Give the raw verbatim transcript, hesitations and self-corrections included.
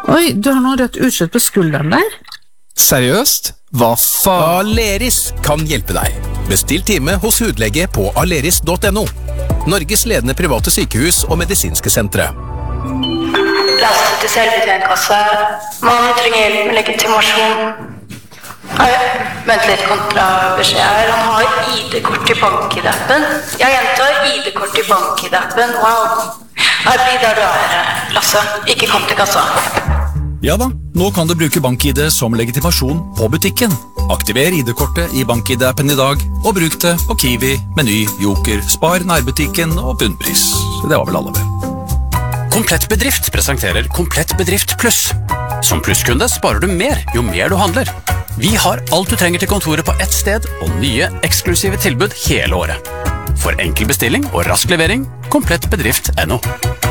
Oi, du har noe rødt utslett på skulderen der. Seriøst? Hva faen? Aleris kan hjelpe deg. Bestill time hos hudlege på aleris punktum no. Norges ledende private sykehus og medisinske sentre. Lastet til selvbetjentkasse. Mannen trenger hjelp med legitimasjon. Nei, vent litt, kontrabeskjed her. Han har I D-kort i bank-I D-appen. Jeg gjentar I D-kort i bank-I D-appen. Wow. Her blir der du er, Lasse. Ikke kom til kassa. Ja da, nå kan du bruke BankID som legitimasjon på butikken. Aktiver I D-kortet i BankID-appen i dag, og bruk det på Kiwi, Meny, Joker, Spar, nærbutikken og bunnpris. Det var vel alle vel. Komplett Bedrift presenterer Komplett Bedrift Pluss. Som plusskunde sparer du mer jo mer du handler. Vi har alt du trenger til kontoret på ett sted, og nye eksklusive tilbud hele året. For enkel bestilling og rask levering, komplett bedrift punktum no.